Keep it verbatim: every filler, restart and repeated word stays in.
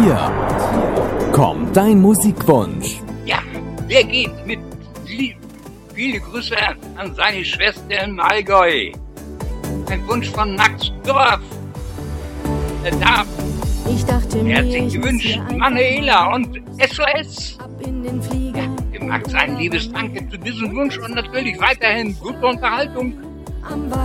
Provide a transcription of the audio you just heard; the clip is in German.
hier kommt dein Musikwunsch. Ja, der geht mit lieb. Viele Grüße an seine Schwester in Allgäu. Ein Wunsch von Max Dorf. Er darf. Ich dachte mir, Er hat sich ich gewünscht, muss hier Manuela und S O S. ab in den Flieger. Ja, dem Max ein liebes Danke zu diesem Wunsch und natürlich weiterhin gute Unterhaltung. Am